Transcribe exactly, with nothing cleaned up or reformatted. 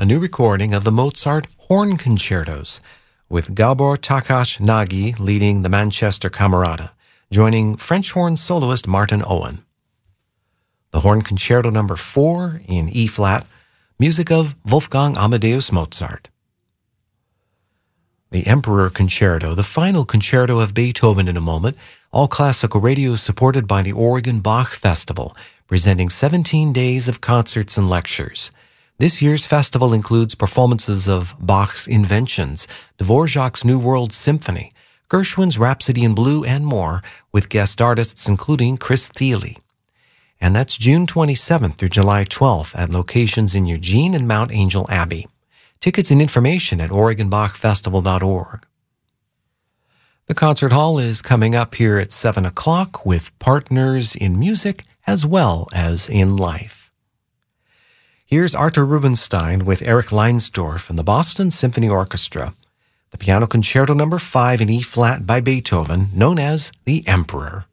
a new recording of the Mozart Horn Concertos, with Gabor Takács Nagy leading the Manchester Camerata, joining French horn soloist Martin Owen. The Horn Concerto number four in E-flat, music of Wolfgang Amadeus Mozart. The Emperor Concerto, the final concerto of Beethoven in a moment. All Classical Radio is supported by the Oregon Bach Festival, presenting seventeen days of concerts and lectures. This year's festival includes performances of Bach's Inventions, Dvorak's New World Symphony, Gershwin's Rhapsody in Blue, and more, with guest artists including Chris Thile. And that's June twenty-seventh through July twelfth at locations in Eugene and Mount Angel Abbey. Tickets and information at oregon bach festival dot org. The concert hall is coming up here at seven o'clock with partners in music as well as in life. Here's Arthur Rubinstein with Eric Leinsdorf and the Boston Symphony Orchestra, the Piano Concerto number five in E-flat by Beethoven, known as The Emperor.